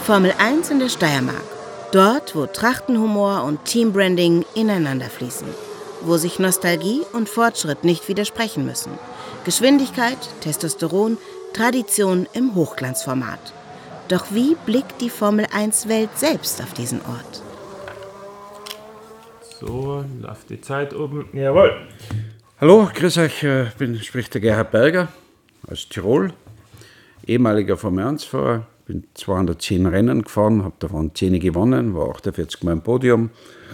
Formel 1 in der Steiermark. Dort, wo Trachtenhumor und Teambranding ineinander fließen. Wo sich Nostalgie und Fortschritt nicht widersprechen müssen. Geschwindigkeit, Testosteron, Tradition im Hochglanzformat. Doch wie blickt die Formel-1-Welt selbst auf diesen Ort? So, läuft die Zeit oben. Jawohl. Hallo, grüß euch, spricht der Gerhard Berger aus Tirol, ehemaliger Formel-1-Fahrer. Bin 210 Rennen gefahren, habe davon 10 gewonnen, war 48 Mal im Podium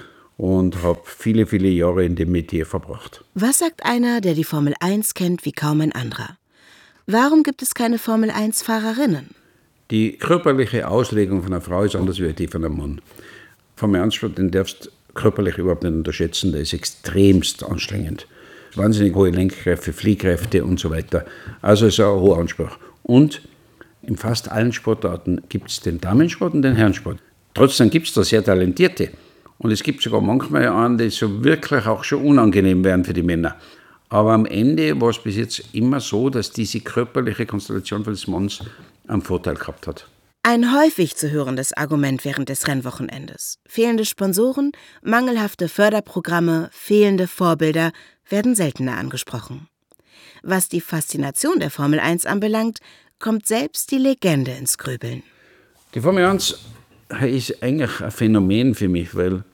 und habe viele, viele Jahre in dem Metier verbracht. Was sagt einer, der die Formel 1 kennt wie kaum ein anderer? Warum gibt es keine Formel 1-Fahrerinnen? Die körperliche Auslegung von einer Frau ist anders als die von einem Mann. Formel 1-Sport, den darfst du körperlich überhaupt nicht unterschätzen, der ist extremst anstrengend. Wahnsinnig hohe Lenkkräfte, Fliehkräfte und so weiter. Also ist ein hoher Anspruch. Und in fast allen Sportarten gibt es den Damensport und den Herrensport. Trotzdem gibt es da sehr Talentierte. Und es gibt sogar manchmal einen, die so wirklich auch schon unangenehm werden für die Männer. Aber am Ende war es bis jetzt immer so, dass diese körperliche Konstellation des Manns einen Vorteil gehabt hat. Ein häufig zu hörendes Argument während des Rennwochenendes. Fehlende Sponsoren, mangelhafte Förderprogramme, fehlende Vorbilder werden seltener angesprochen. Was die Faszination der Formel 1 anbelangt, kommt selbst die Legende ins Grübeln. Die Formel 1 ist eigentlich ein Phänomen für mich, weil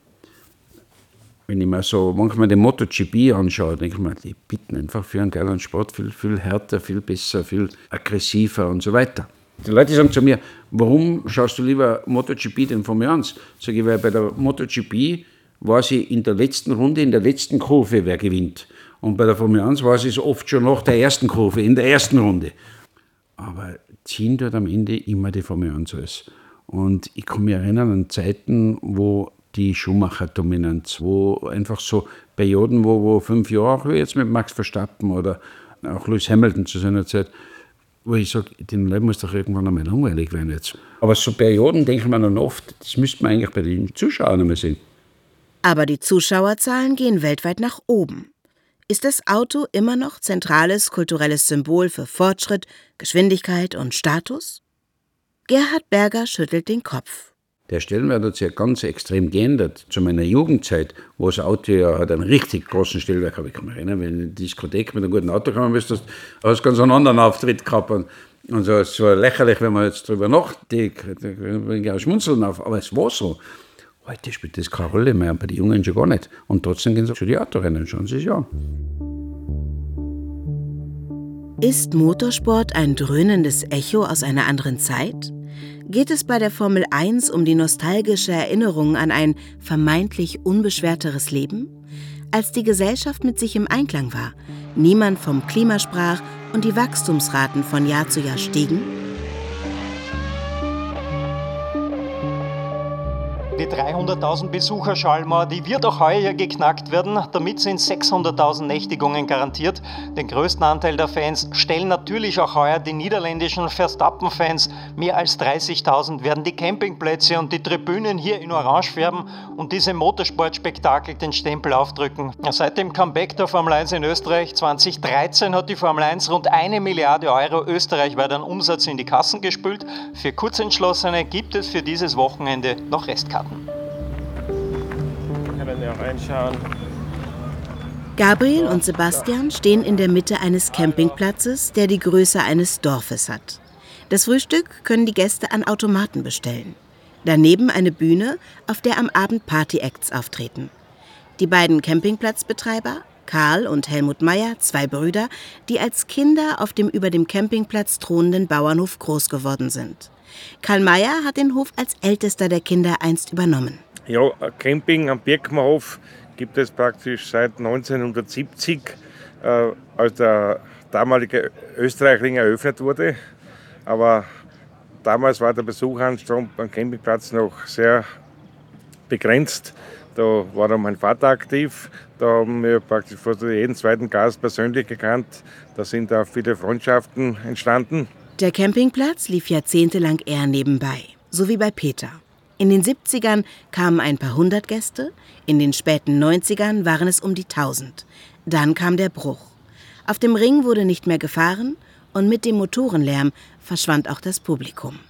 wenn ich mir so manchmal den MotoGP anschaue, denke ich mir, die bieten einfach für einen geilen Sport viel, viel härter, viel besser, viel aggressiver und so weiter. Die Leute sagen zu mir, warum schaust du lieber MotoGP denn Formel 1? Sag ich, weil bei der MotoGP weiß ich in der letzten Runde, in der letzten Kurve, wer gewinnt. Und bei der Formel 1 weiß ich es oft schon nach der ersten Kurve, in der ersten Runde. Aber ziehen dort am Ende immer die Formel 1 aus. Und ich kann mich erinnern an Zeiten, wo die Schumacher-Dominanz, wo einfach so Perioden, wo 5 Jahre, jetzt mit Max Verstappen oder auch Lewis Hamilton zu seiner Zeit, wo ich sage, den Leuten muss doch irgendwann einmal langweilig werden jetzt. Aber so Perioden denke ich mir dann oft, das müsste man eigentlich bei den Zuschauern einmal sehen. Aber die Zuschauerzahlen gehen weltweit nach oben. Ist das Auto immer noch zentrales kulturelles Symbol für Fortschritt, Geschwindigkeit und Status? Gerhard Berger schüttelt den Kopf. Der Stellenwert hat sich ja ganz extrem geändert. Zu meiner Jugendzeit, wo das Auto ja hat einen richtig großen Stellenwert gehabt. Ich kann mich erinnern, wenn du in die Diskothek mit einem guten Auto gekommen bist, hast du ganz einen anderen Auftritt gehabt. Und so, es war lächerlich, wenn man jetzt darüber nachdenkt, da bringe ich auch Schmunzeln auf. Aber es war so. Heute spielt das keine Rolle mehr, bei den Jungen schon gar nicht. Und trotzdem gehen sie schon die Autorennen, schauen sie sich an. Ist Motorsport ein dröhnendes Echo aus einer anderen Zeit? Geht es bei der Formel 1 um die nostalgische Erinnerung an ein vermeintlich unbeschwerteres Leben? Als die Gesellschaft mit sich im Einklang war, niemand vom Klima sprach und die Wachstumsraten von Jahr zu Jahr stiegen? Die 300.000 Besucherschallmauer, die wird auch heuer geknackt werden. Damit sind 600.000 Nächtigungen garantiert. Den größten Anteil der Fans stellen natürlich auch heuer die niederländischen Verstappen-Fans. Mehr als 30.000 werden die Campingplätze und die Tribünen hier in Orange färben und diesem Motorsportspektakel den Stempel aufdrücken. Seit dem Comeback der Formel 1 in Österreich 2013 hat die Formel 1 rund 1 Milliarde Euro österreichweit an Umsatz in die Kassen gespült. Für Kurzentschlossene gibt es für dieses Wochenende noch Restkarten. Reinschauen. Gabriel und Sebastian stehen in der Mitte eines Campingplatzes, der die Größe eines Dorfes hat. Das Frühstück können die Gäste an Automaten bestellen. Daneben eine Bühne, auf der am Abend Party-Acts auftreten. Die beiden Campingplatzbetreiber, Karl und Helmut Meyer, 2 Brüder, die als Kinder auf dem über dem Campingplatz thronenden Bauernhof groß geworden sind. Karl Meyer hat den Hof als ältester der Kinder einst übernommen. Ja, Camping am Birkenhof gibt es praktisch seit 1970, als der damalige Österreichring eröffnet wurde. Aber damals war der Besucheranstrom beim Campingplatz noch sehr begrenzt. Da war dann mein Vater aktiv. Da haben wir praktisch fast jeden zweiten Gast persönlich gekannt. Da sind auch viele Freundschaften entstanden. Der Campingplatz lief jahrzehntelang eher nebenbei, so wie bei Peter. In den 70ern kamen ein paar hundert Gäste, in den späten 90ern waren es um die 1000. Dann kam der Bruch. Auf dem Ring wurde nicht mehr gefahren und mit dem Motorenlärm verschwand auch das Publikum.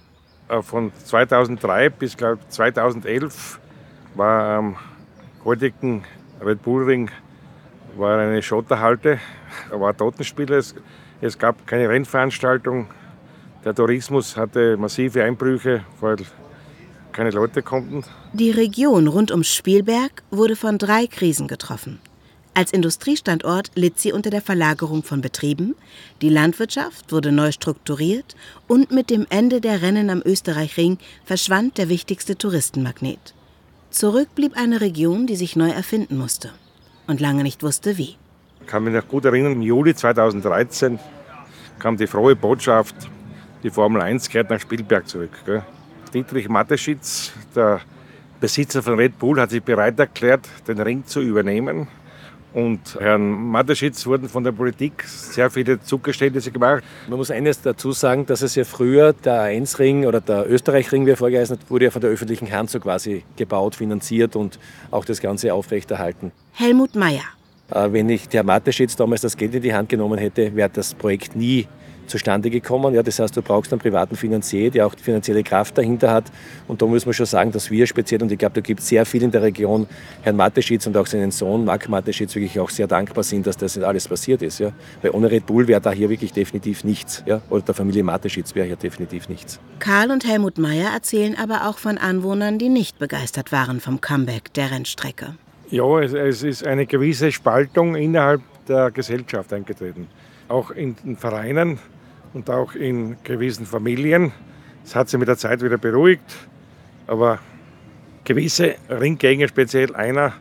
von 2003 bis, glaube ich, 2011 war am heutigen Red Bull Ring war eine Schotterhalte, da war Totenspiel. Es gab keine Rennveranstaltung. Der Tourismus hatte massive Einbrüche, weil keine Leute konnten. Die Region rund um Spielberg wurde von 3 Krisen getroffen. Als Industriestandort litt sie unter der Verlagerung von Betrieben, die Landwirtschaft wurde neu strukturiert und mit dem Ende der Rennen am Österreichring verschwand der wichtigste Touristenmagnet. Zurück blieb eine Region, die sich neu erfinden musste und lange nicht wusste, wie. Ich kann mich noch gut erinnern, im Juli 2013 kam die frohe Botschaft, die Formel 1 kehrt nach Spielberg zurück. Gell? Dietrich Mateschitz, der Besitzer von Red Bull, hat sich bereit erklärt, den Ring zu übernehmen. Und Herrn Mateschitz wurden von der Politik sehr viele Zugeständnisse gemacht. Man muss eines dazu sagen, dass es ja früher der A1-Ring oder der Österreich-Ring, wie er vorgeheißen hat, wurde ja von der öffentlichen Hand so quasi gebaut, finanziert und auch das Ganze aufrechterhalten. Helmut Meyer. Wenn nicht Herr Mateschitz damals das Geld in die Hand genommen hätte, wäre das Projekt nie zustande gekommen. Ja, das heißt, du brauchst einen privaten Finanzier, der auch die finanzielle Kraft dahinter hat. Und da muss man schon sagen, dass wir speziell, und ich glaube, da gibt es sehr viel in der Region, Herrn Mateschitz und auch seinen Sohn Marc Mateschitz wirklich auch sehr dankbar sind, dass das alles passiert ist. Ja. Weil ohne Red Bull wäre da hier wirklich definitiv nichts. Ja. Oder der Familie Mateschitz wäre hier definitiv nichts. Karl und Helmut Meyer erzählen aber auch von Anwohnern, die nicht begeistert waren vom Comeback der Rennstrecke. Ja, es ist eine gewisse Spaltung innerhalb der Gesellschaft eingetreten. Auch in den Vereinen und auch in gewissen Familien. Es hat sich mit der Zeit wieder beruhigt, aber gewisse Ringgänger, speziell einer,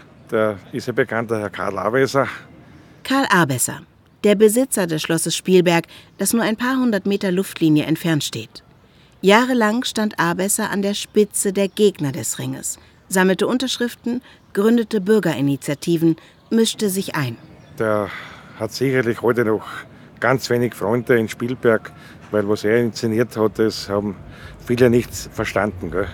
der ist ja bekannt, der Herr Karl Abesser. Karl Abesser, der Besitzer des Schlosses Spielberg, das nur ein paar hundert Meter Luftlinie entfernt steht. Jahrelang stand Abesser an der Spitze der Gegner des Ringes, sammelte Unterschriften, gründete Bürgerinitiativen, mischte sich ein. Der hat sicherlich heute noch ganz wenig Freunde in Spielberg, weil was er inszeniert hat, das haben viele nicht verstanden. Gell?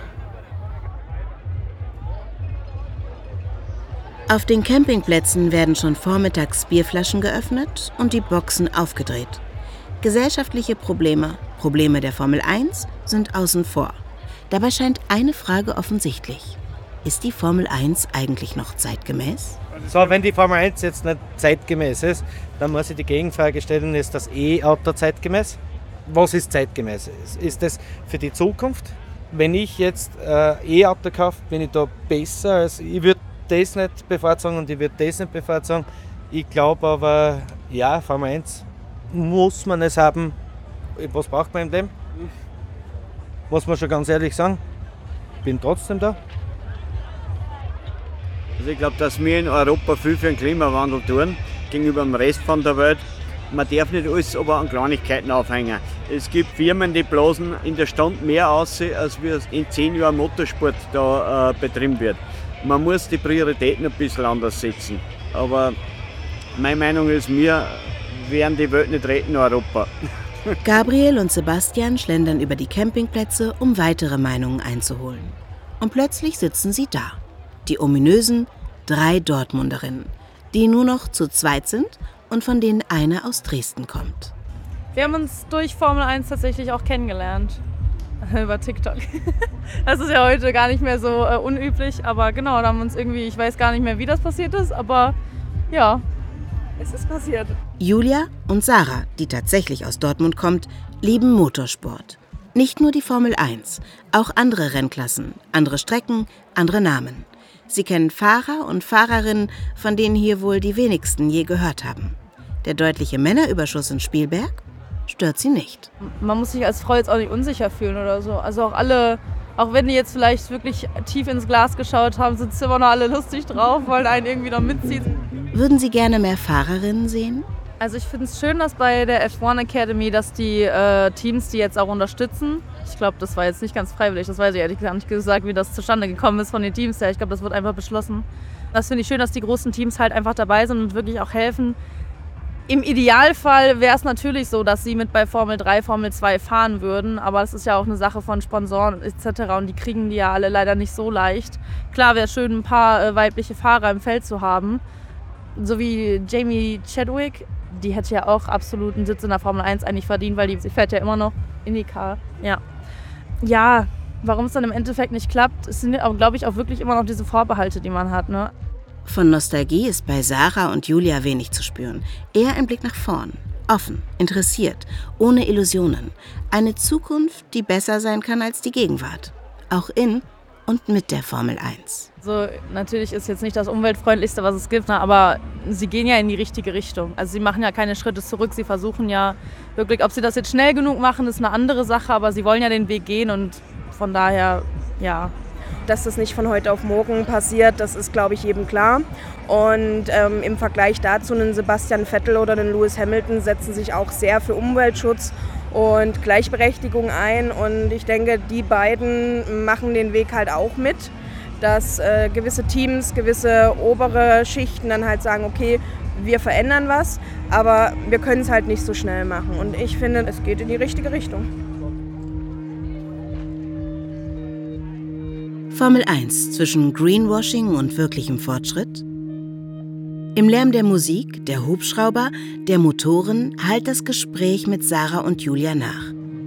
Auf den Campingplätzen werden schon vormittags Bierflaschen geöffnet und die Boxen aufgedreht. Gesellschaftliche Probleme, Probleme der Formel 1, sind außen vor. Dabei scheint eine Frage offensichtlich. Ist die Formel 1 eigentlich noch zeitgemäß? So, wenn die Formel 1 jetzt nicht zeitgemäß ist, dann muss ich die Gegenfrage stellen, ist das E-Auto zeitgemäß? Was ist zeitgemäß? Ist das für die Zukunft? Wenn ich jetzt E-Auto kaufe, bin ich da besser. Also ich würde das nicht bevorzugen und ich würde das nicht bevorzugen. Ich glaube aber, ja, Formel 1 muss man es haben. Was braucht man im Leben? Muss man schon ganz ehrlich sagen. Ich bin trotzdem da. Also ich glaube, dass wir in Europa viel für den Klimawandel tun, gegenüber dem Rest von der Welt. Man darf nicht alles aber an Kleinigkeiten aufhängen. Es gibt Firmen, die blasen in der Stunde mehr aus, als wie in 10 Jahren Motorsport da betrieben wird. Man muss die Prioritäten ein bisschen anders setzen. Aber meine Meinung ist, wir werden die Welt nicht retten in Europa. Gabriel und Sebastian schlendern über die Campingplätze, um weitere Meinungen einzuholen. Und plötzlich sitzen sie da. Die ominösen 3 Dortmunderinnen, die nur noch zu zweit sind und von denen eine aus Dresden kommt. Wir haben uns durch Formel 1 tatsächlich auch kennengelernt. Über TikTok. Das ist ja heute gar nicht mehr so unüblich, aber genau, da haben wir uns irgendwie, ich weiß gar nicht mehr, wie das passiert ist, aber ja, es ist passiert. Julia und Sarah, die tatsächlich aus Dortmund kommt, lieben Motorsport. Nicht nur die Formel 1, auch andere Rennklassen, andere Strecken, andere Namen. Sie kennen Fahrer und Fahrerinnen, von denen hier wohl die wenigsten je gehört haben. Der deutliche Männerüberschuss in Spielberg stört sie nicht. Man muss sich als Frau jetzt auch nicht unsicher fühlen oder so. Also auch alle, auch wenn die jetzt vielleicht wirklich tief ins Glas geschaut haben, sind immer noch alle lustig drauf, wollen einen irgendwie noch mitziehen. Würden Sie gerne mehr Fahrerinnen sehen? Also ich finde es schön, dass bei der F1 Academy, dass die Teams die jetzt auch unterstützen. Ich glaube, das war jetzt nicht ganz freiwillig, das weiß ich ehrlich gesagt nicht gesagt, wie das zustande gekommen ist von den Teams her. Ich glaube, das wird einfach beschlossen. Das finde ich schön, dass die großen Teams halt einfach dabei sind und wirklich auch helfen. Im Idealfall wäre es natürlich so, dass sie mit bei Formel 3, Formel 2 fahren würden, aber es ist ja auch eine Sache von Sponsoren etc. und die kriegen die ja alle leider nicht so leicht. Klar wäre es schön, ein paar weibliche Fahrer im Feld zu haben, so wie Jamie Chadwick. Die hätte ja auch absolut einen Sitz in der Formel 1 eigentlich verdient, weil sie fährt ja immer noch IndyCar. Ja. ja, warum es dann im Endeffekt nicht klappt, es sind, glaube ich, auch wirklich immer noch diese Vorbehalte, die man hat. Ne? Von Nostalgie ist bei Sarah und Julia wenig zu spüren. Eher ein Blick nach vorn. Offen, interessiert, ohne Illusionen. Eine Zukunft, die besser sein kann als die Gegenwart. Auch in und mit der Formel 1. Also natürlich ist jetzt nicht das umweltfreundlichste, was es gibt, aber sie gehen ja in die richtige Richtung. Also sie machen ja keine Schritte zurück, sie versuchen ja wirklich, ob sie das jetzt schnell genug machen, ist eine andere Sache, aber sie wollen ja den Weg gehen und von daher, ja. Dass das nicht von heute auf morgen passiert, das ist, glaube ich, jedem klar. Und im Vergleich dazu, einen Sebastian Vettel oder einen Lewis Hamilton setzen sich auch sehr für Umweltschutz und Gleichberechtigung ein. Und ich denke, die beiden machen den Weg halt auch mit, dass gewisse Teams, gewisse obere Schichten dann halt sagen, okay, wir verändern was, aber wir können es halt nicht so schnell machen. Und ich finde, es geht in die richtige Richtung. Formel 1 zwischen Greenwashing und wirklichem Fortschritt? Im Lärm der Musik, der Hubschrauber, der Motoren hallt das Gespräch mit Sarah und Julia nach.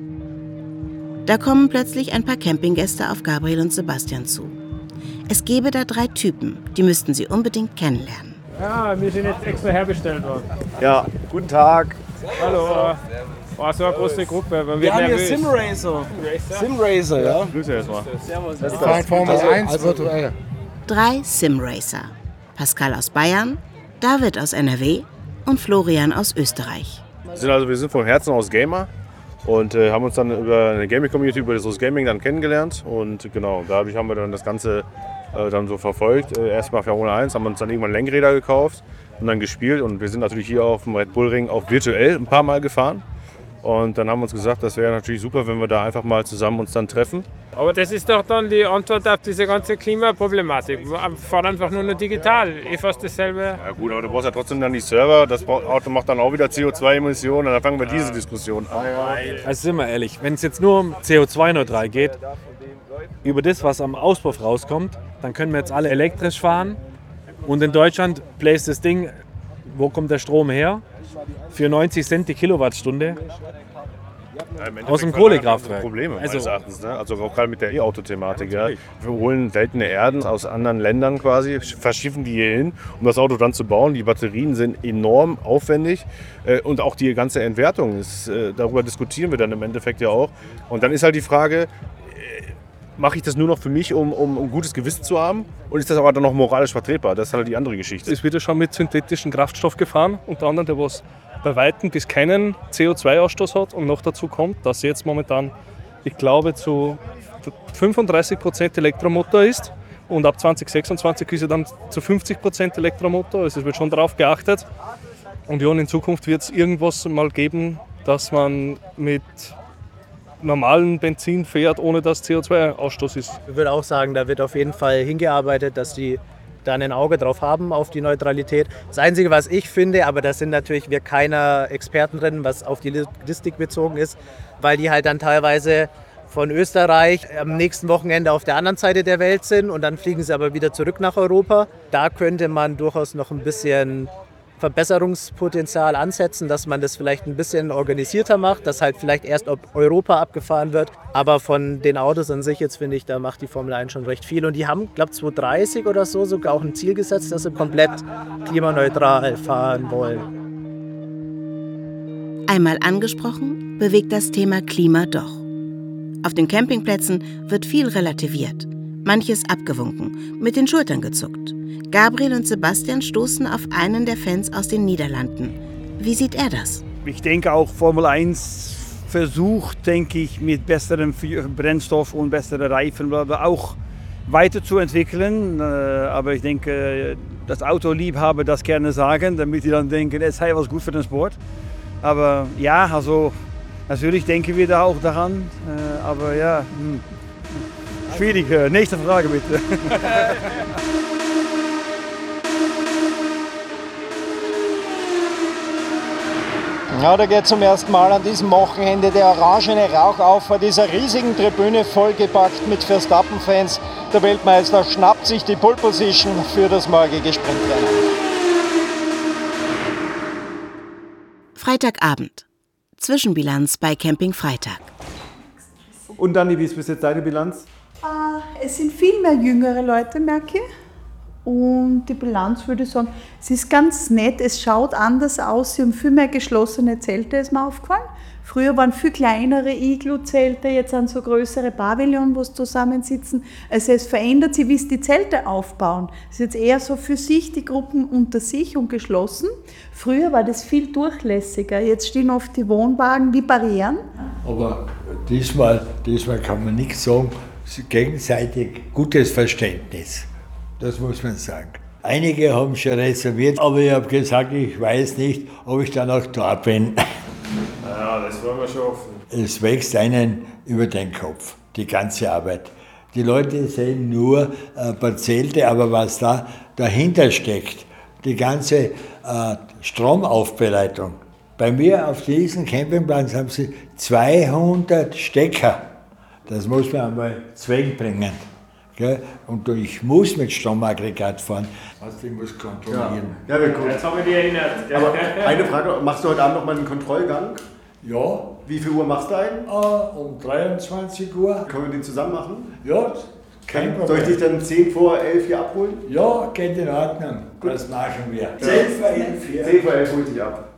Da kommen plötzlich ein paar Campinggäste auf Gabriel und Sebastian zu. Es gäbe da 3 Typen, die müssten sie unbedingt kennenlernen. Ja, wir sind jetzt extra herbestellt worden. Ja, guten Tag. Hallo. Oh, so eine große Gruppe. Wir haben hier Simracer, ja. Grüße erstmal. Das ist Formel 1 virtuell. 3 Simracer. Pascal aus Bayern, David aus NRW und Florian aus Österreich. Wir sind vom Herzen aus Gamer und haben uns dann über eine Gaming-Community, über das Gaming dann kennengelernt. Und genau, dadurch haben wir dann das Ganze dann so verfolgt. Erstmal Formel 1, haben uns dann irgendwann Lenkräder gekauft und dann gespielt. Und wir sind natürlich hier auf dem Red Bull Ring auch virtuell ein paar Mal gefahren. Und dann haben wir uns gesagt, das wäre natürlich super, wenn wir da einfach mal zusammen uns dann treffen. Aber das ist doch dann die Antwort auf diese ganze Klimaproblematik. Wir fahren einfach nur digital, fast dasselbe. Ja gut, aber du brauchst ja trotzdem dann die Server, das Auto macht dann auch wieder CO2-Emissionen und dann fangen wir diese Diskussion an. Also sind wir ehrlich, wenn es jetzt nur um CO2-neutral geht, über das, was am Auspuff rauskommt, dann können wir jetzt alle elektrisch fahren. Und in Deutschland bläst das Ding, wo kommt der Strom her? Für 90 Cent die Kilowattstunde. Ja, aus dem Kohlekraftwerk. Probleme meines Erachtens. Ne? Also auch gerade mit der E-Auto-Thematik. Ja? Wir holen seltene Erden aus anderen Ländern quasi, verschiffen die hier hin, um das Auto dann zu bauen. Die Batterien sind enorm aufwendig und auch die ganze Entwertung ist, darüber diskutieren wir dann im Endeffekt ja auch. Und dann ist halt die Frage, mache ich das nur noch für mich, um ein gutes Gewissen zu haben? Und ist das aber dann noch moralisch vertretbar? Das ist halt die andere Geschichte. Es wird ja schon mit synthetischen Kraftstoff gefahren, unter anderem der was bei Weitem bis keinen CO2-Ausstoß hat. Und noch dazu kommt, dass jetzt momentan, ich glaube, zu 35% Elektromotor ist. Und ab 2026 ist er dann zu 50% Elektromotor. Also es wird schon darauf geachtet. Und ja, in Zukunft wird es irgendwas mal geben, dass man mit normalen Benzin fährt, ohne dass CO2-Ausstoß ist. Ich würde auch sagen, da wird auf jeden Fall hingearbeitet, dass die da ein Auge drauf haben, auf die Neutralität. Das Einzige, was ich finde, aber da sind natürlich wir keine Experten drin, was auf die Logistik bezogen ist, weil die halt dann teilweise von Österreich am nächsten Wochenende auf der anderen Seite der Welt sind und dann fliegen sie aber wieder zurück nach Europa. Da könnte man durchaus noch ein bisschen Verbesserungspotenzial ansetzen, dass man das vielleicht ein bisschen organisierter macht, dass halt vielleicht erst ob Europa abgefahren wird. Aber von den Autos an sich jetzt finde ich, da macht die Formel 1 schon recht viel. Und die haben, glaube ich, 2030 oder so sogar auch ein Ziel gesetzt, dass sie komplett klimaneutral fahren wollen. Einmal angesprochen, bewegt das Thema Klima doch. Auf den Campingplätzen wird viel relativiert, manches abgewunken, mit den Schultern gezuckt. Gabriel und Sebastian stoßen auf einen der Fans aus den Niederlanden. Wie sieht er das? Ich denke auch Formel 1 versucht, denke ich, mit besserem Brennstoff und besseren Reifen auch weiterzuentwickeln. Aber ich denke, dass Autoliebhaber das gerne sagen, damit die dann denken, es sei was gut für den Sport. Aber ja, also natürlich denken wir da auch daran. Aber ja, schwierig. Nächste Frage bitte. Ja, da geht zum ersten Mal an diesem Wochenende der orangene Rauch auf vor dieser riesigen Tribüne, vollgepackt mit Verstappen-Fans. Der Weltmeister schnappt sich die Pole Position für das morgige Sprintrennen. Freitagabend. Zwischenbilanz bei Camping Freitag. Und Dani, wie ist bis jetzt deine Bilanz? Es sind viel mehr jüngere Leute, merke ich. Und die Bilanz würde ich sagen, es ist ganz nett, es schaut anders aus, sie haben viel mehr geschlossene Zelte, ist mir aufgefallen. Früher waren viel kleinere Iglu-Zelte, jetzt sind so größere Pavillon, wo sie zusammensitzen. Also es verändert sich, wie sie die Zelte aufbauen. Es ist jetzt eher so für sich, die Gruppen unter sich und geschlossen. Früher war das viel durchlässiger, jetzt stehen oft die Wohnwagen wie Barrieren. Aber diesmal kann man nichts sagen, gegenseitig gutes Verständnis. Das muss man sagen. Einige haben schon reserviert, aber ich habe gesagt, ich weiß nicht, ob ich dann auch da bin. Ja, das wollen wir schon hoffen. Es wächst einen über den Kopf, die ganze Arbeit. Die Leute sehen nur ein paar Zelte, aber was da dahinter steckt, die ganze Stromaufbereitung. Bei mir auf diesem Campingplatz haben sie 200 Stecker. Das muss man einmal zweckbringen. Und ich muss mit Stromaggregat fahren. Also ich muss kontrollieren. Ja, wir gucken. Jetzt haben wir die erinnert. Aber eine Frage, machst du heute Abend noch mal einen Kontrollgang? Ja. Wie viel Uhr machst du einen? Um 23 Uhr. Können wir den zusammen machen? Ja, kein Problem. Soll ich dich dann 10 vor 11 hier abholen? Ja, geht in Ordnung. Gut. Das machen wir. 10 vor 11 hier. 10 vor 11 hol ich dich ab.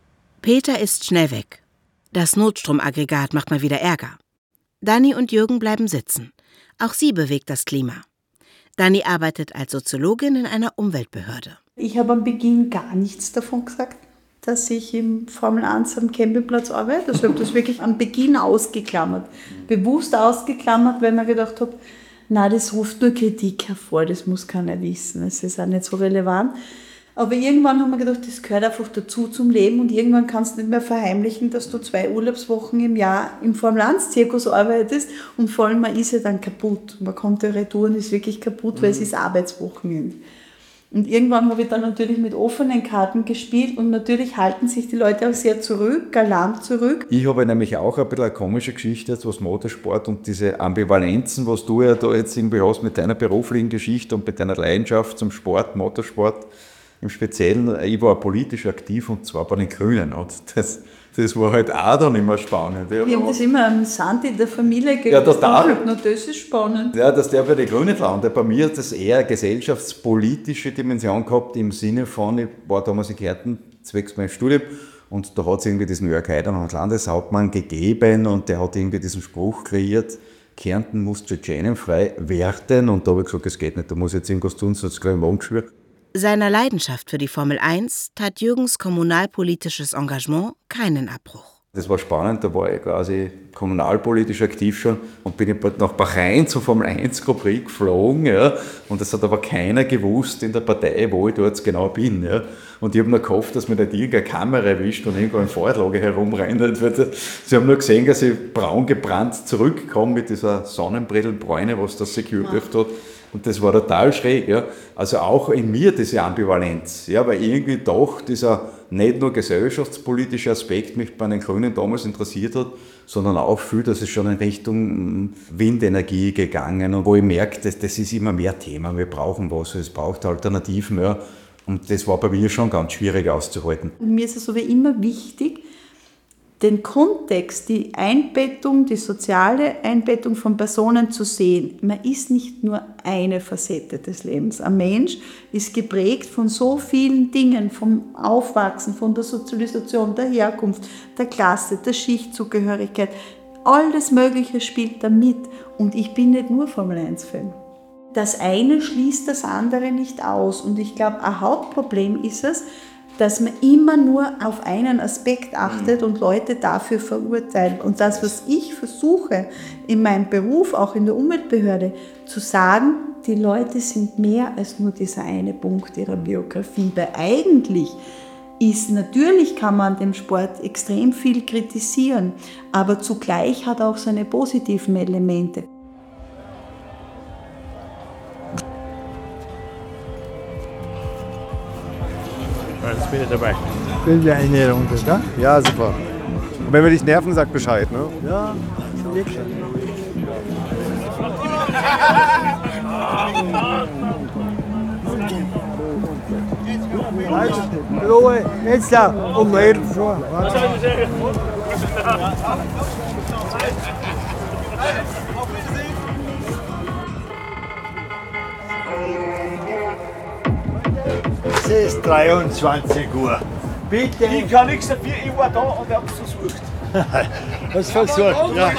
Peter ist schnell weg. Das Notstromaggregat macht mal wieder Ärger. Dani und Jürgen bleiben sitzen. Auch sie bewegt das Klima. Dani arbeitet als Soziologin in einer Umweltbehörde. Ich habe am Beginn gar nichts davon gesagt, dass ich im Formel 1 am Campingplatz arbeite. Also ich habe das wirklich am Beginn ausgeklammert. Bewusst ausgeklammert, weil ich mir gedacht habe, na, das ruft nur Kritik hervor, das muss keiner wissen, es ist auch nicht so relevant. Aber irgendwann haben wir gedacht, das gehört einfach dazu zum Leben und irgendwann kannst du nicht mehr verheimlichen, dass du 2 Urlaubswochen im Jahr im Formel-1-Zirkus arbeitest und vor allem man ist ja dann kaputt. Man kommt ja retour und ist wirklich kaputt, weil es ist Arbeitswochenende. Und irgendwann habe ich dann natürlich mit offenen Karten gespielt und natürlich halten sich die Leute auch sehr zurück, galant zurück. Ich habe nämlich auch ein bisschen eine komische Geschichte, jetzt was Motorsport und diese Ambivalenzen, was du ja da jetzt irgendwie hast mit deiner beruflichen Geschichte und mit deiner Leidenschaft zum Sport, Motorsport. Im Speziellen, ich war politisch aktiv und zwar bei den Grünen. Und das war halt auch dann immer spannend. Wir haben das immer amüsant in der Familie gehört. Ja, total. Das ist spannend. Ja, dass der bei den Grünen landet. Bei mir hat das eher eine gesellschaftspolitische Dimension gehabt, im Sinne von, ich war damals in Kärnten, zwecks meinem Studium, und da hat es irgendwie diesen Jörg Haider als Landeshauptmann gegeben und der hat irgendwie diesen Spruch kreiert, Kärnten muss tschetschenenfrei werden. Und da habe ich gesagt, das geht nicht, da muss ich jetzt irgendwas tun, sonst gleich im Mond geschwört. Seiner Leidenschaft für die Formel 1 tat Jürgens kommunalpolitisches Engagement keinen Abbruch. Das war spannend, da war ich quasi kommunalpolitisch aktiv schon und bin nach Bahrain zur Formel 1 Grand Prix geflogen. Ja. Und das hat aber keiner gewusst in der Partei, wo ich dort genau bin. Ja. Und ich habe nur gehofft, dass mir nicht irgendeine Kamera erwischt und irgendwo im Fahrradlager herumrennt. Sie haben nur gesehen, dass ich braun gebrannt zurückkomme mit dieser Sonnenbrillenbräune, was das Security hat. Und das war total schräg. Ja. Also auch in mir diese Ambivalenz, ja, weil irgendwie doch dieser nicht nur gesellschaftspolitische Aspekt mich bei den Grünen damals interessiert hat, sondern auch viel, dass es schon in Richtung Windenergie gegangen und wo ich merke, das ist immer mehr Thema, wir brauchen was, es braucht Alternativen. Ja. Und das war bei mir schon ganz schwierig auszuhalten. Und mir ist es so wie immer wichtig, den Kontext, die Einbettung, die soziale Einbettung von Personen zu sehen. Man ist nicht nur eine Facette des Lebens. Ein Mensch ist geprägt von so vielen Dingen, vom Aufwachsen, von der Sozialisation, der Herkunft, der Klasse, der Schichtzugehörigkeit. Alles Mögliche spielt da mit. Und ich bin nicht nur Formel-1-Fan. Das eine schließt das andere nicht aus. Und ich glaube, ein Hauptproblem ist es, dass man immer nur auf einen Aspekt achtet und Leute dafür verurteilt. Und das, was ich versuche in meinem Beruf, auch in der Umweltbehörde, zu sagen, die Leute sind mehr als nur dieser eine Punkt ihrer Biografie. Weil eigentlich ist, natürlich kann man den Sport extrem viel kritisieren, aber zugleich hat er auch seine positiven Elemente. Jetzt bin ich dabei. Bin wir eine Runde, gell? Ja, super. Und wenn wir dich nerven, sag Bescheid, ne? Ja, liegt schon. Ruhe, jetzt da, umreden schon. Es ist 23 Uhr. Bitte. Ich kann nichts dafür, ich war da und hab's versucht. Was versucht? Ja.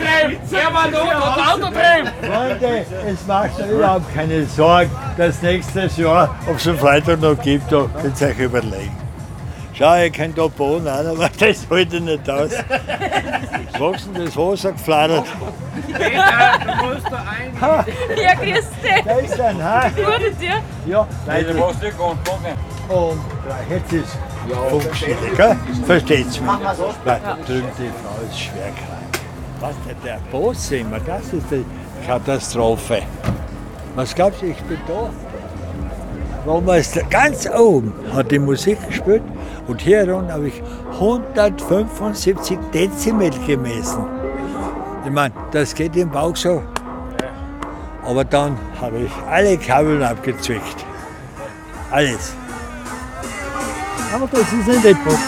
Freunde, es macht euch überhaupt keine Sorgen. Das nächste Jahr, ob es einen Freitag noch gibt, da könnt ihr euch überlegen. Schau, ihr könnt da bauen, aber das halte ich nicht aus. Was ist denn das Wasser gefladert? Peter, du musst da rein. Ja, grüß dich. Da ist ein, ha? Gut mit dir? Ja, Leute. Und jetzt ist Funkstille, gell? Versteht's mich? Weil drüben die Frau ist schwer krank. Was denn, der Boss immer, das ist die Katastrophe. Was glaubst du, ich bin da? Ganz oben hat die Musik gespielt und hier unten habe ich 175 Dezibel gemessen. Ich meine, das geht im Bauch so. Aber dann habe ich alle Kabel abgezwickt. Alles. Aber das ist in der Box.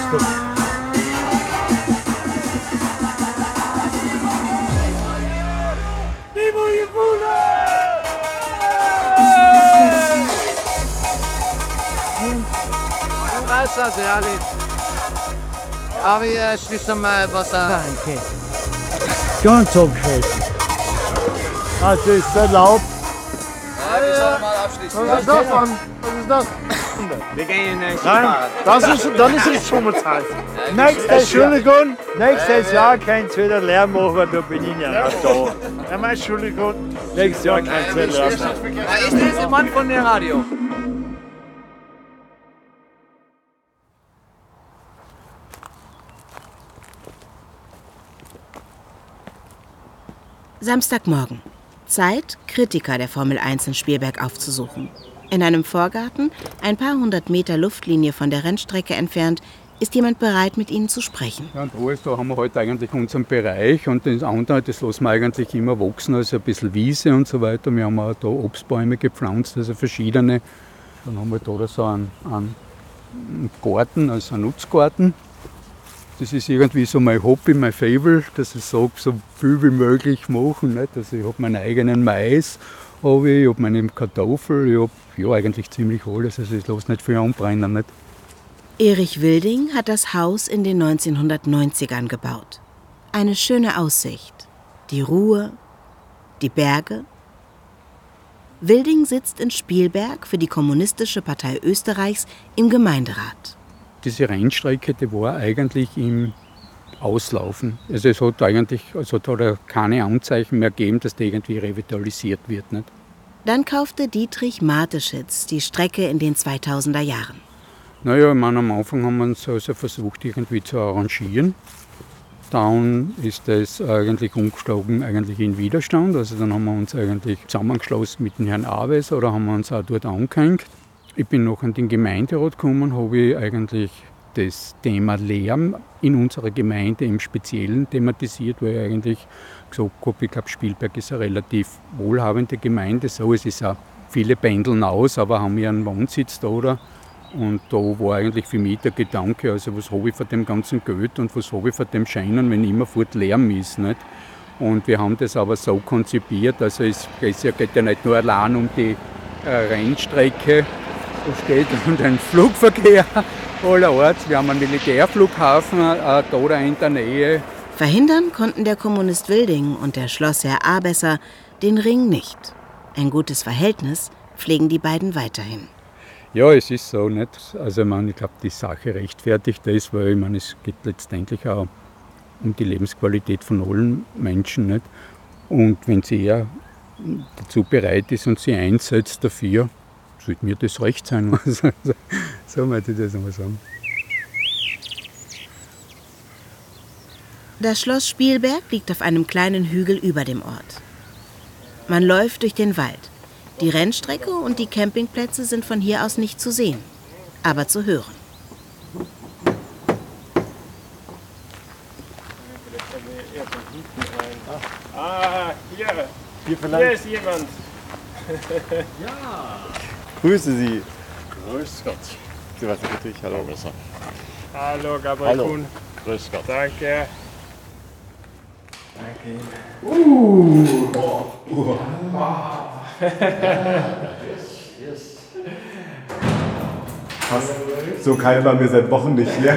Wasser, herrlich. Aber hier schließt mal Wasser. Danke. Ganz angeschaltet. Ah, das ist so laut. Ja, wir sollen mal abschließen. Was ist das, Mann? Was ist das? Wir gehen in Nein, dann ist es schon mal Zeit. Entschuldigung, nächstes Jahr könnt ihr wieder Lärm machen, da bin ich ja noch da. Ja, meine Entschuldigung. Nächstes Jahr könnt ihr wieder Lärm machen. Da ist dieser Mann von der Radio. Samstagmorgen. Zeit, Kritiker der Formel 1 in Spielberg aufzusuchen. In einem Vorgarten, ein paar hundert Meter Luftlinie von der Rennstrecke entfernt, ist jemand bereit, mit ihnen zu sprechen. Ja, und alles, da haben wir halt eigentlich unseren Bereich und das andere, das lassen wir eigentlich immer wachsen, also ein bisschen Wiese und so weiter. Wir haben auch da Obstbäume gepflanzt, also verschiedene. Dann haben wir da so einen Garten, also einen Nutzgarten. Das ist irgendwie so mein Hobby, mein Faible, dass ich sage, so viel wie möglich machen. Nicht? Also ich habe meinen eigenen Mais, ich habe meine Kartoffel, ich habe ja eigentlich ziemlich alles, also ich lasse nicht viel anbrennen. Nicht? Erich Wilding hat das Haus in den 1990ern gebaut. Eine schöne Aussicht, die Ruhe, die Berge. Wilding sitzt in Spielberg für die Kommunistische Partei Österreichs im Gemeinderat. Diese Rennstrecke, die war eigentlich im Auslaufen. Also es hat eigentlich keine Anzeichen mehr gegeben, dass die irgendwie revitalisiert wird. Nicht? Dann kaufte Dietrich Mateschitz die Strecke in den 2000er Jahren. Naja, ich meine, am Anfang haben wir uns also versucht, irgendwie zu arrangieren. Dann ist das eigentlich umgeschlagen eigentlich in Widerstand. Also dann haben wir uns eigentlich zusammengeschlossen mit dem Herrn Aves oder haben wir uns auch dort angehängt. Ich bin noch in den Gemeinderat gekommen, habe ich eigentlich das Thema Lärm in unserer Gemeinde im Speziellen thematisiert, weil ich eigentlich gesagt habe, ich glaube, Spielberg ist eine relativ wohlhabende Gemeinde. So, es ist auch, viele pendeln aus, aber haben ja einen Wohnsitz da, oder? Und da war eigentlich für mich der Gedanke, also was habe ich von dem ganzen Geld und was habe ich von dem Scheinen, wenn immerfort Lärm ist. Nicht? Und wir haben das aber so konzipiert, also es geht ja nicht nur allein um die Rennstrecke, es geht um den Flugverkehr allerorts. Wir haben einen Militärflughafen da in der Nähe. Verhindern konnten der Kommunist Wilding und der Schlossherr Abesser den Ring nicht. Ein gutes Verhältnis pflegen die beiden weiterhin. Ja, es ist so, nicht? Also ich glaube, die Sache rechtfertigt das, weil es geht letztendlich auch um die Lebensqualität von allen Menschen. Nicht? Und wenn sie eher dazu bereit ist und sie einsetzt dafür, sollte mir das recht sein. So möchte ich das einmal sagen. Das Schloss Spielberg liegt auf einem kleinen Hügel über dem Ort. Man läuft durch den Wald. Die Rennstrecke und die Campingplätze sind von hier aus nicht zu sehen, aber zu hören. Hier ist jemand. Ja. Grüße Sie. Grüß Gott. Sebastian Friedrich, hallo. Hallo, Gabriel Kuhn. Grüß Gott. Danke. So kalt waren wir seit Wochen nicht mehr.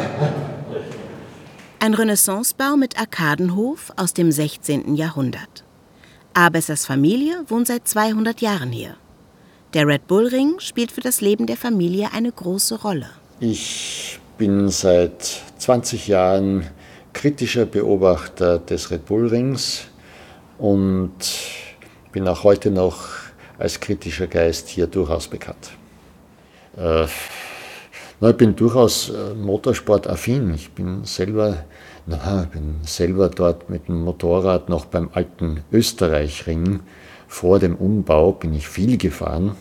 Ein Renaissancebau mit Arkadenhof aus dem 16. Jahrhundert. Abessers Familie wohnt seit 200 Jahren hier. Der Red Bull Ring spielt für das Leben der Familie eine große Rolle. Ich bin seit 20 Jahren kritischer Beobachter des Red Bull Rings und bin auch heute noch als kritischer Geist hier durchaus bekannt. Ich bin durchaus motorsportaffin. Ich bin selber dort mit dem Motorrad noch beim alten Österreichring. Vor dem Umbau bin ich viel gefahren.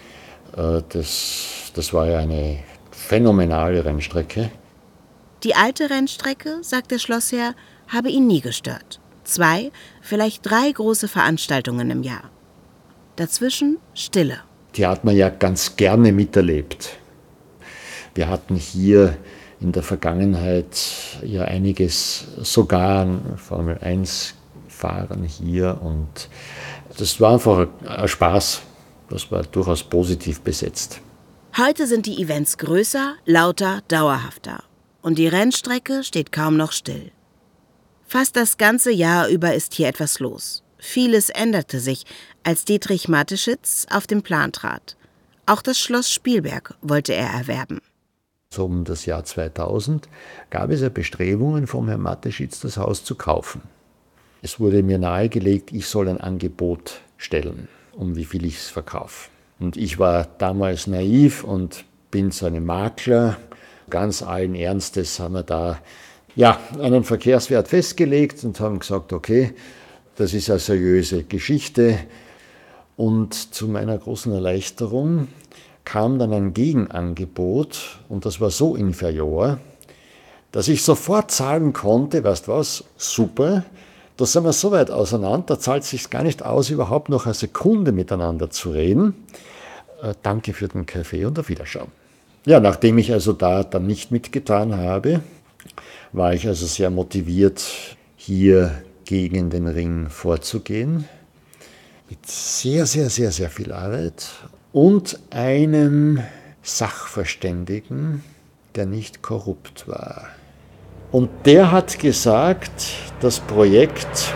Das war ja eine phänomenale Rennstrecke. Die alte Rennstrecke, sagt der Schlossherr, habe ihn nie gestört. 2, vielleicht 3 große Veranstaltungen im Jahr. Dazwischen Stille. Die hat man ja ganz gerne miterlebt. Wir hatten hier in der Vergangenheit ja einiges, sogar an Formel 1 fahren hier, und das war einfach ein Spaß. Das war durchaus positiv besetzt. Heute sind die Events größer, lauter, dauerhafter. Und die Rennstrecke steht kaum noch still. Fast das ganze Jahr über ist hier etwas los. Vieles änderte sich, als Dietrich Mateschitz auf den Plan trat. Auch das Schloss Spielberg wollte er erwerben. So um das Jahr 2000 gab es ja Bestrebungen vom Herrn Mateschitz, das Haus zu kaufen. Es wurde mir nahegelegt, ich soll ein Angebot stellen, um wie viel ich es verkaufe. Und ich war damals naiv und bin zu einem Makler. Ganz allen Ernstes haben wir da einen Verkehrswert festgelegt und haben gesagt, okay, das ist eine seriöse Geschichte. Und zu meiner großen Erleichterung kam dann ein Gegenangebot, und das war so inferior, dass ich sofort zahlen konnte, weißt du was, super, da sind wir so weit auseinander, da zahlt es sich gar nicht aus, überhaupt noch eine Sekunde miteinander zu reden. Danke für den Kaffee und auf Wiederschauen. Ja, nachdem ich also da dann nicht mitgetan habe, war ich also sehr motiviert, hier gegen den Ring vorzugehen. Mit sehr, sehr, sehr, sehr viel Arbeit und einem Sachverständigen, der nicht korrupt war. Und der hat gesagt, das Projekt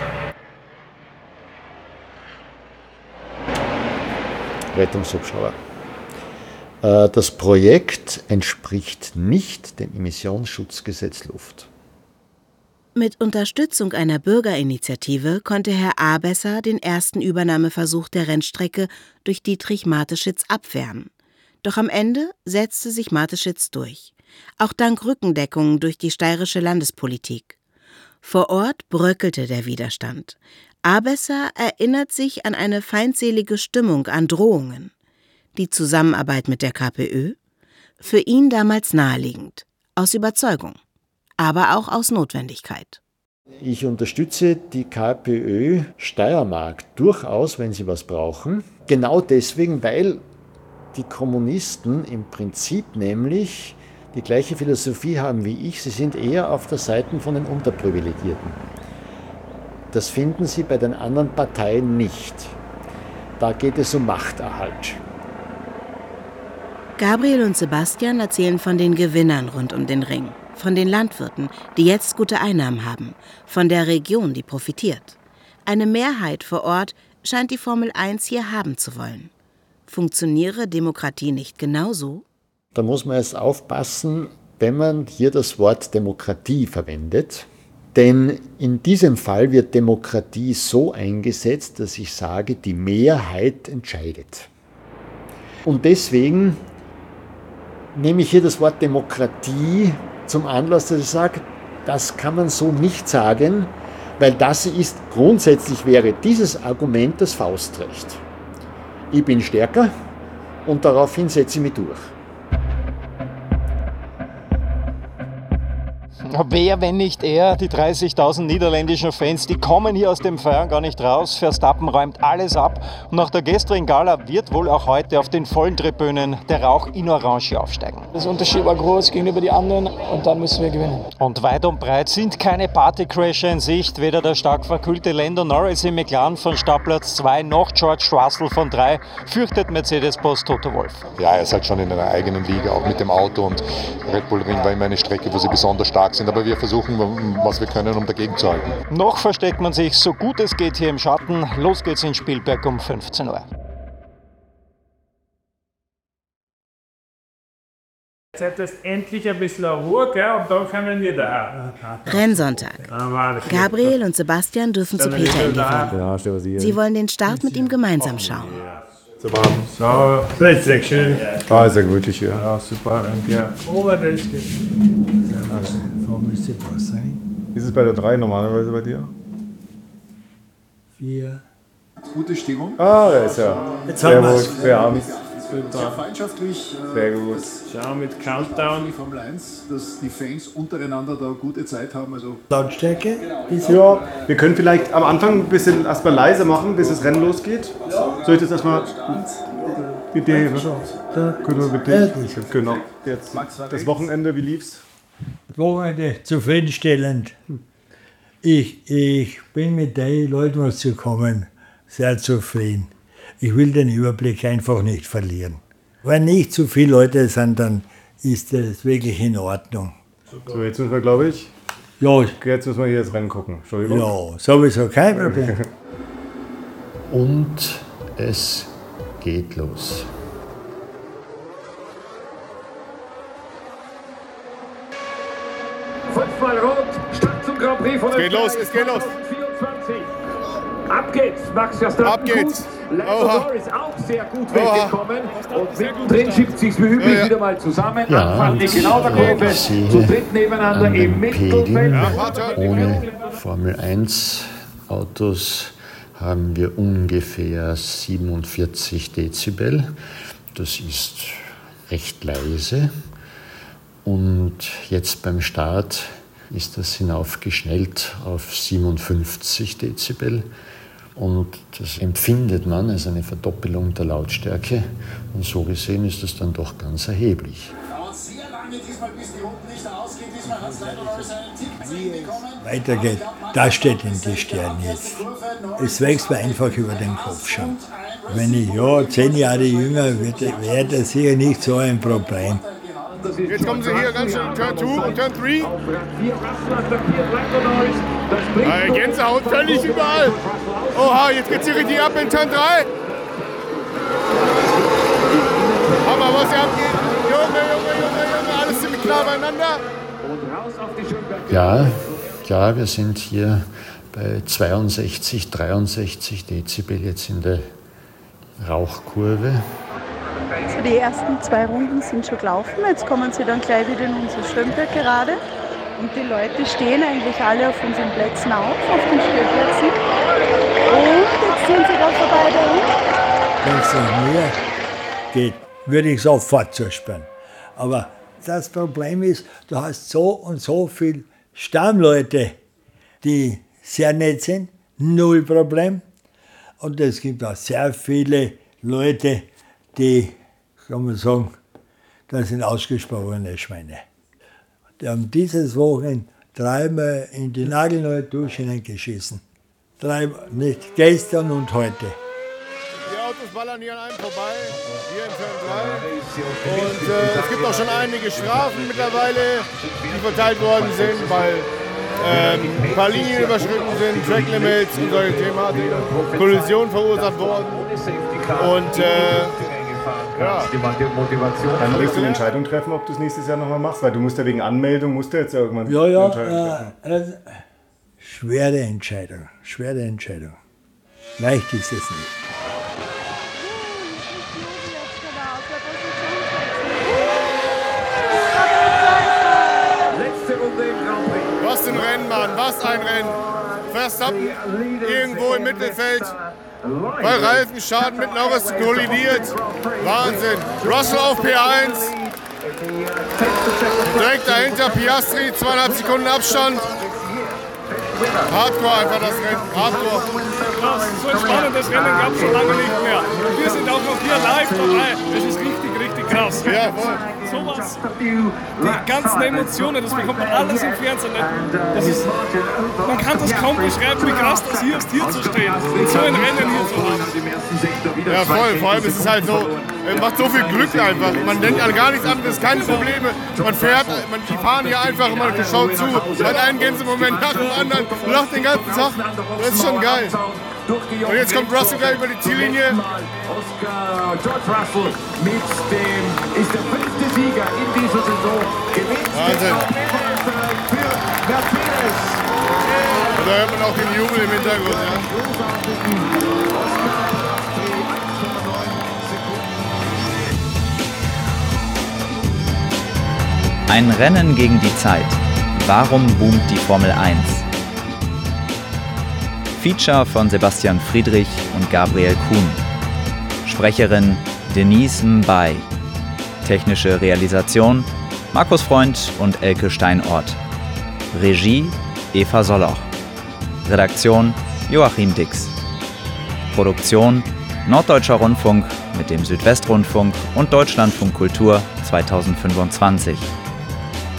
Rettungshubschrauber. Das Projekt entspricht nicht dem Emissionsschutzgesetz Luft. Mit Unterstützung einer Bürgerinitiative konnte Herr Abesser den ersten Übernahmeversuch der Rennstrecke durch Dietrich Mateschitz abwehren. Doch am Ende setzte sich Mateschitz durch. Auch dank Rückendeckung durch die steirische Landespolitik. Vor Ort bröckelte der Widerstand. Abesser erinnert sich an eine feindselige Stimmung, an Drohungen. Die Zusammenarbeit mit der KPÖ? Für ihn damals naheliegend. Aus Überzeugung. Aber auch aus Notwendigkeit. Ich unterstütze die KPÖ Steiermark durchaus, wenn sie was brauchen. Genau deswegen, weil die Kommunisten im Prinzip nämlich die gleiche Philosophie haben wie ich. Sie sind eher auf der Seite von den Unterprivilegierten. Das finden sie bei den anderen Parteien nicht. Da geht es um Machterhalt. Gabriel und Sebastian erzählen von den Gewinnern rund um den Ring. Von den Landwirten, die jetzt gute Einnahmen haben. Von der Region, die profitiert. Eine Mehrheit vor Ort scheint die Formel 1 hier haben zu wollen. Funktioniere Demokratie nicht genauso? Da muss man jetzt aufpassen, wenn man hier das Wort Demokratie verwendet. Denn in diesem Fall wird Demokratie so eingesetzt, dass ich sage, die Mehrheit entscheidet. Und deswegen nehme ich hier das Wort Demokratie zum Anlass, dass ich sage, das kann man so nicht sagen, weil das ist, grundsätzlich wäre dieses Argument das Faustrecht. Ich bin stärker und daraufhin setze ich mich durch. Wer, wenn nicht er? Die 30.000 niederländischen Fans, die kommen hier aus dem Feiern gar nicht raus. Verstappen räumt alles ab. Und nach der gestrigen Gala wird wohl auch heute auf den vollen Tribünen der Rauch in Orange aufsteigen. Das Unterschied war groß gegenüber den anderen und dann müssen wir gewinnen. Und weit und breit sind keine Partycrasher in Sicht. Weder der stark verkühlte Lando Norris im McLaren von Startplatz 2 noch George Russell von 3 fürchtet Mercedes-Boss Toto Wolff. Ja, er ist halt schon in einer eigenen Liga, auch mit dem Auto, und Red Bull Ring war immer eine Strecke, wo sie besonders stark sind, aber wir versuchen, was wir können, um dagegen zu halten. Noch versteckt man sich so gut es geht hier im Schatten. Los geht's in Spielberg um 15 Uhr. Jetzt ist endlich ein bisschen Ruhe, gell? Und dann können wir da. Rennsonntag. Gabriel und Sebastian dürfen zu Peter in die Wohnung. Ja, stell was hier. Sie wollen den Start mit ihm gemeinsam schauen. So, Sehr schön. Ah, sehr gemütlich hier. Ja, super, danke. Wie ist es bei der 3 normalerweise bei dir? 4. Gute Stimmung. Ah, da ist er. Servus, wir haben es. Sehr feindschaftlich. Sehr gut. Schauen mit Countdown. Die Formel 1, dass die Fans untereinander da gute Zeit haben. Also Lautstärke? Ja, wir können vielleicht am Anfang ein bisschen erstmal leise machen, bis das Rennen losgeht. Soll ich das erstmal mit dir? Genau. Jetzt das Wochenende, wie lief's? Wochenende zufriedenstellend. Ich bin mit den Leuten, was zu kommen, sehr zufrieden. Ich will den Überblick einfach nicht verlieren. Wenn nicht zu viele Leute sind, dann ist das wirklich in Ordnung. So, jetzt müssen wir, glaube ich. Ja. Jetzt müssen wir hier das Rennen gucken. Entschuldigung. Ja, sowieso kein Problem. Und es geht los. Fünfmal rot, Start zum Grand Prix von Österreich. Es geht los. 24. Ab geht's, Max Verstappen. Ab geht's. Lando Norris auch sehr gut weggekommen. Und mittendrin schiebt sich's wie üblich wieder mal zusammen. Ja, Anfang nicht genau der Kurve. Zu dritt nebeneinander im Mittelfeld. Ohne Formel 1 Autos haben wir ungefähr 47 Dezibel. Das ist recht leise. Und jetzt beim Start ist das hinaufgeschnellt auf 57 Dezibel. Und das empfindet man als eine Verdoppelung der Lautstärke. Und so gesehen ist das dann doch ganz erheblich. Weitergeht, das steht in die Sterne jetzt. Es wächst mir einfach über den Kopf schon. Wenn ich 10 Jahre jünger wäre das sicher nicht so ein Problem. Jetzt kommen sie hier ganz schön Turn 2 und Turn 3. Gänsehaut völlig überall. Oha, jetzt geht's hier richtig ab in Turn 3. Aber was hier abgeht, Junge, alles ziemlich klar beieinander. Ja, wir sind hier bei 62, 63 Dezibel jetzt in der Rauchkurve. Also die ersten 2 Runden sind schon gelaufen, jetzt kommen sie dann gleich wieder in unsere Schwimmberg gerade. Und die Leute stehen eigentlich alle auf unseren Plätzen auf den Spielplätzen. Und jetzt sind sie da vorbei bei uns. Wenn es nach mir geht, würde ich sofort zusperren. Aber das Problem ist, du hast so und so viele Stammleute, die sehr nett sind, 0 Problem. Und es gibt auch sehr viele Leute, die, kann man sagen, das sind ausgesprochene Schweine. Die haben dieses Wochenende 3-mal in die nagelneue Dusche hineingeschissen. 3-mal, nicht gestern und heute. Die Autos ballern hier an einem vorbei, hier in Turn 3. Und es gibt auch schon einige Strafen mittlerweile, die verteilt worden sind, weil ein paar Linien überschritten sind, Track Limits und solche Thematiken, Kollisionen verursacht worden. Und dann wirst du eine Entscheidung treffen, ob du es nächstes Jahr nochmal machst, weil du musst ja wegen Anmeldung, musst du jetzt ja irgendwann eine Entscheidung treffen. Schwere Entscheidung. Leicht ist es nicht. Was ein Rennen, Mann, was ein Rennen. Verstappen irgendwo im Mittelfeld, bei Reifenschaden mit Norris kollidiert. Wahnsinn. Russell auf P1. Direkt dahinter Piastri, 2,5 Sekunden Abstand. Hardcore einfach das Rennen, Hardcore. Ja, so ein spannendes Rennen gab es schon lange nicht mehr. Wir sind auch noch hier live dabei. Es ist richtig krass. Ja, voll. Sowas, die ganzen Emotionen, das bekommt man alles im Fernsehen. Man kann das kaum beschreiben, wie krass das hier ist, hier zu stehen und so ein Rennen hier zu haben. Ja, voll. Vor allem ist es halt so, macht so viel Glück einfach. Man denkt an gar nichts anderes, keine Probleme. Man fährt, die fahren hier einfach und man schaut zu. Hat einen Gänsemoment nach dem anderen, lacht den ganzen Tag. Das ist schon geil. Und jetzt kommt Russell gleich über die Ziellinie. George Russell ist der 5. Sieger in dieser Saison. Wahnsinn. Für Mercedes. Und da hört man auch den Jubel im Hintergrund. Ja. Ein Rennen gegen die Zeit. Warum boomt die Formel 1? Feature von Sebastian Friedrich und Gabriel Kuhn. Sprecherin Denise Mbay. Technische Realisation Markus Freund und Elke Steinort. Regie Eva Soloch. Redaktion Joachim Dix. Produktion Norddeutscher Rundfunk mit dem Südwestrundfunk und Deutschlandfunk Kultur 2025.